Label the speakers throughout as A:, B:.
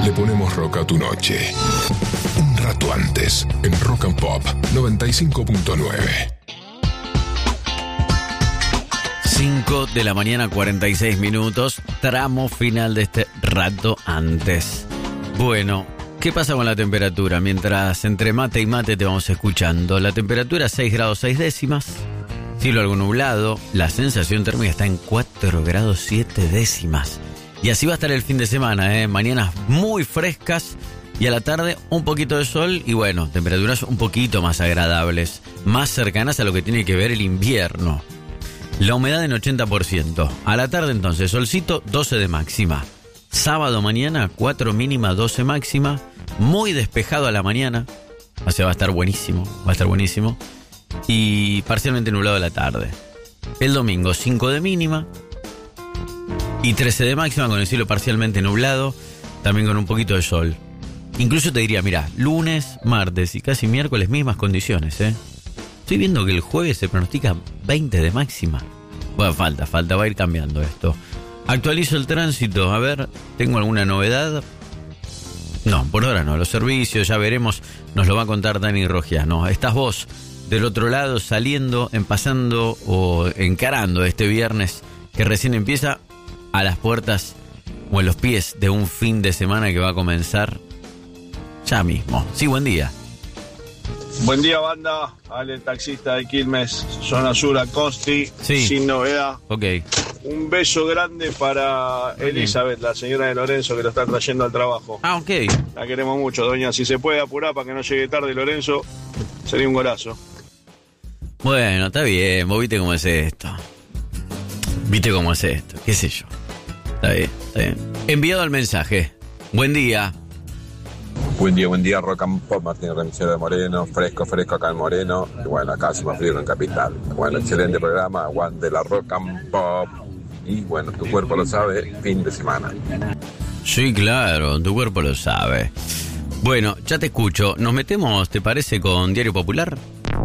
A: le ponemos rock a tu noche. Un rato antes, en Rock and Pop 95.9.
B: 5 de la mañana, 46 minutos, tramo final de este rato antes. Bueno, ¿qué pasa con la temperatura? Mientras entre mate y mate te vamos escuchando. La temperatura 6 grados 6 décimas, cielo algo nublado, la sensación térmica está en 4 grados 7 décimas. Y así va a estar el fin de semana, mañanas muy frescas y a la tarde un poquito de sol y bueno, temperaturas un poquito más agradables, más cercanas a lo que tiene que ver el invierno. La humedad en 80%. A la tarde entonces, solcito 12 de máxima. Sábado mañana 4 mínima, 12 máxima. Muy despejado a la mañana. O sea, va a estar buenísimo. Y parcialmente nublado a la tarde. El domingo 5 de mínima y 13 de máxima con el cielo parcialmente nublado. También con un poquito de sol. Incluso te diría, mira, lunes, martes y casi miércoles mismas condiciones, Estoy viendo que el jueves se pronostica 20 de máxima. Bueno, falta, va a ir cambiando esto. Actualizo el tránsito, a ver, ¿tengo alguna novedad? No, por ahora no, los servicios, ya veremos, nos lo va a contar Dani Rogiano. Estás vos del otro lado saliendo, pasando o encarando este viernes que recién empieza a las puertas o en los pies de un fin de semana que va a comenzar ya mismo. Sí, buen día.
C: Buen día, banda. Ale, taxista de Quilmes, zona sur, Acosti,
B: sí.
C: Sin novedad.
B: Ok.
C: Un beso grande para Elizabeth, la señora de Lorenzo, que lo está trayendo al trabajo.
B: Ah, ok.
C: La queremos mucho, doña. Si se puede apurar para que no llegue tarde Lorenzo, sería un golazo.
B: Bueno, está bien. Vos viste cómo es esto. Qué sé yo. Está bien. Enviado el mensaje. Buen día.
D: Buen día, Rock and Pop, Martín Remisero de Moreno, fresco acá en Moreno, y bueno, acá hace más frío en Capital. Bueno, excelente programa, aguante la Rock and Pop, y bueno, tu cuerpo lo sabe, fin de semana.
B: Sí, claro, tu cuerpo lo sabe. Bueno, ya te escucho, ¿nos metemos, te parece, con Diario Popular?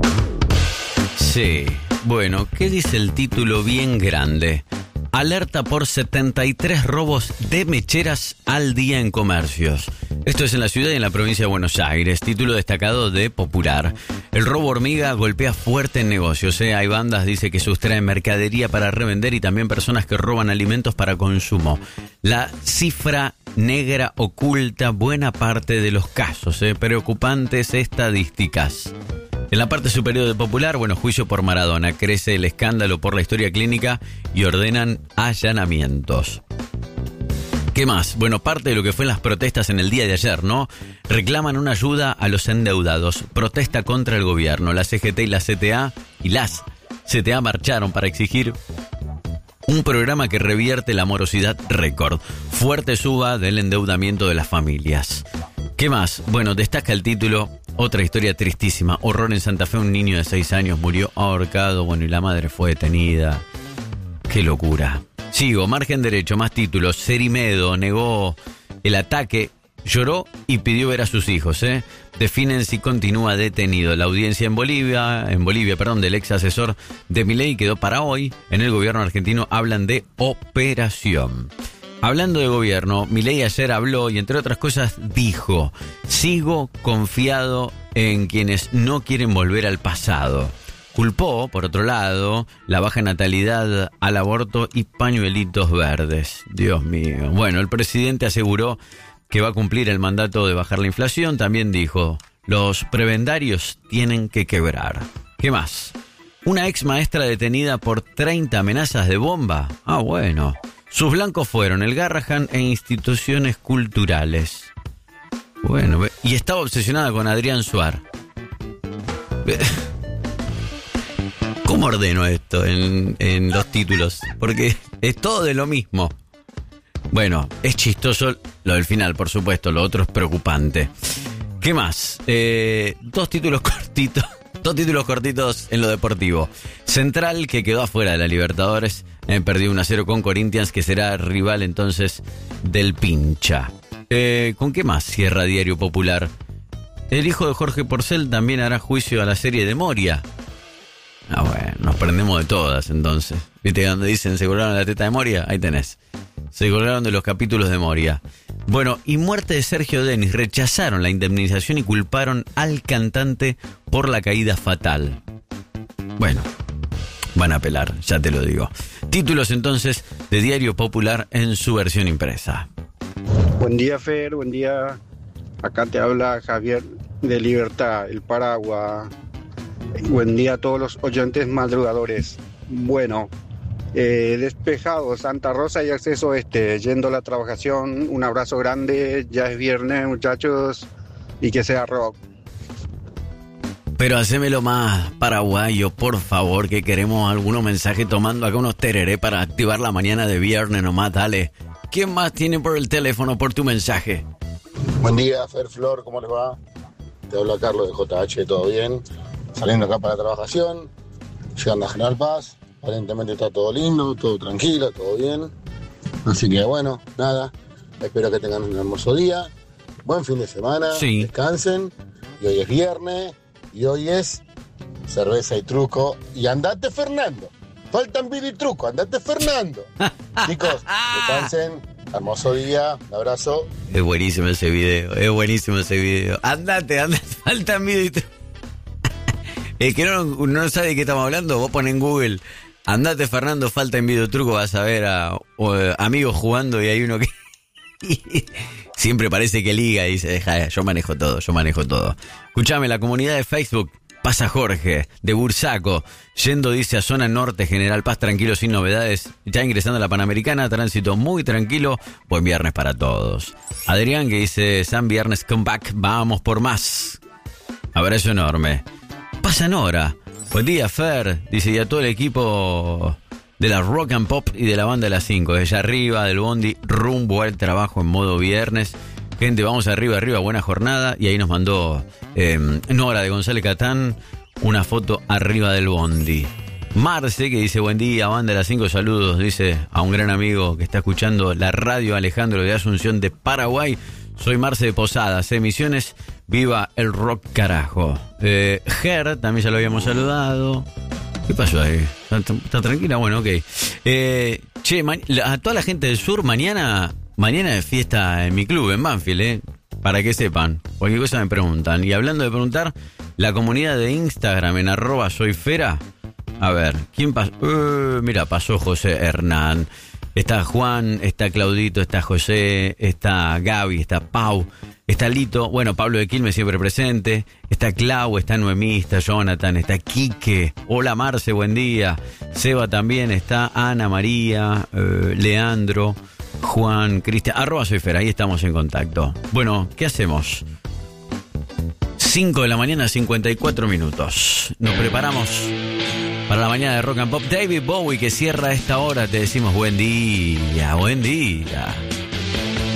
B: Sí, bueno, ¿qué dice el título bien grande? Alerta por 73 robos de mecheras al día en comercios. Esto es en la ciudad y en la provincia de Buenos Aires. Título destacado de Popular. El robo hormiga golpea fuerte en negocios. Hay bandas, dice, que sustraen mercadería para revender y también personas que roban alimentos para consumo. La cifra negra oculta buena parte de los casos. Preocupantes estadísticas. En la parte superior de Popular, bueno, juicio por Maradona. Crece el escándalo por la historia clínica y ordenan allanamientos. ¿Qué más? Bueno, parte de lo que fue en las protestas en el día de ayer, ¿no? Reclaman una ayuda a los endeudados. Protesta contra el gobierno. La CGT y la CTA y las CTA marcharon para exigir un programa que revierte la morosidad récord. Fuerte suba del endeudamiento de las familias. ¿Qué más? Bueno, destaca el título, otra historia tristísima. Horror en Santa Fe, un niño de 6 años murió ahorcado, bueno, y la madre fue detenida. ¡Qué locura! Sigo, margen derecho, más títulos. Cerimedo negó el ataque, lloró y pidió ver a sus hijos, Definen si continúa detenido. La audiencia en Bolivia, del ex asesor de Milei quedó para hoy. En el gobierno argentino hablan de operación. Hablando de gobierno, Milei ayer habló y entre otras cosas dijo: sigo confiado en quienes no quieren volver al pasado. Culpó, por otro lado, la baja natalidad, al aborto y pañuelitos verdes. Dios mío. Bueno, el presidente aseguró que va a cumplir el mandato de bajar la inflación. También dijo: los prebendarios tienen que quebrar. ¿Qué más? Una ex maestra detenida por 30 amenazas de bomba. Ah, bueno. Sus blancos fueron el Garrahan e instituciones culturales. Bueno, y estaba obsesionada con Adrián Suar. ¿Cómo ordeno esto en los títulos? Porque es todo de lo mismo. Bueno, es chistoso lo del final, por supuesto. Lo otro es preocupante. ¿Qué más? Dos títulos cortitos en lo deportivo. Central, que quedó afuera de la Libertadores, perdió 1-0 con Corinthians, que será rival entonces del Pincha. ¿Con qué más cierra Diario Popular? El hijo de Jorge Porcel también hará juicio a la serie de Moria. Ah, bueno, nos prendemos de todas entonces. ¿Viste donde dicen se colgaron la teta de Moria? Ahí tenés. Se colgaron de los capítulos de Moria. Bueno, y muerte de Sergio Denis. Rechazaron la indemnización y culparon al cantante por la caída fatal. Bueno, van a apelar, ya te lo digo. Títulos entonces de Diario Popular en su versión impresa.
E: Buen día, Fer, buen día. Acá te habla Javier de Libertad, el Paraguas. Buen día a todos los oyentes madrugadores. Bueno, despejado Santa Rosa y acceso este, yendo a la trabajación. Un abrazo grande, ya es viernes, muchachos, y que sea rock.
B: Pero hacémelo más paraguayo, por favor, que queremos algunos mensajes tomando acá unos tereré para activar la mañana de viernes nomás, dale. ¿Quién más tiene por el teléfono por tu mensaje?
F: Buen día, Fer, Flor, ¿cómo les va? Te habla Carlos de JH, ¿todo bien? Saliendo acá para la trabajación, llegando a General Paz, aparentemente está todo lindo, todo tranquilo, todo bien. Así que bueno, nada, espero que tengan un hermoso día, buen fin de semana,
B: sí.
F: Descansen, y hoy es viernes, y hoy es cerveza y truco, y andate Fernando, faltan video y truco, andate Fernando. Chicos, descansen, hermoso día, un abrazo.
B: Es buenísimo ese video, andate, faltan video y truco. El que no sabe de qué estamos hablando, vos pones en Google, andate Fernando, falta en video truco, vas a ver a amigos jugando y hay uno que siempre parece que liga y dice, deja, yo manejo todo. Escuchame, la comunidad de Facebook, pasa Jorge, de Bursaco, yendo, dice, a zona norte, General Paz, tranquilo, sin novedades, ya ingresando a la Panamericana, tránsito muy tranquilo, buen viernes para todos. Adrián, que dice, San Viernes, come back, vamos por más. Abrazo enorme. Pasa Nora, buen día Fer, dice, y a todo el equipo de la Rock and Pop y de la banda de las 5, desde arriba del bondi, rumbo al trabajo en modo viernes. Gente, vamos arriba, buena jornada. Y ahí nos mandó Nora de González Catán una foto arriba del bondi. Marce, que dice, buen día, banda de las 5, saludos, dice a un gran amigo que está escuchando la radio, Alejandro de Asunción de Paraguay. Soy Marce de Posadas, Misiones, viva el rock carajo. Ger, también ya lo habíamos saludado. ¿Qué pasó ahí? ¿Está tranquila? Bueno, ok. A toda la gente del sur, mañana es fiesta en mi club, en Banfield, para que sepan. Cualquier cosa me preguntan. Y hablando de preguntar, la comunidad de Instagram en @soyfera. A ver, ¿quién pasó? Mira, pasó José Hernán. Está Juan, está Claudito, está José, está Gaby, está Pau, está Lito, bueno, Pablo de Quilmes siempre presente, está Clau, está Noemí, está Jonathan, está Quique, hola Marce, buen día, Seba también, está Ana María, Leandro, Juan, Cristian, @soyfera, ahí estamos en contacto. Bueno, ¿qué hacemos? 5 de la mañana, 54 minutos. Nos preparamos para la mañana de Rock and Pop. David Bowie, que cierra esta hora, te decimos buen día.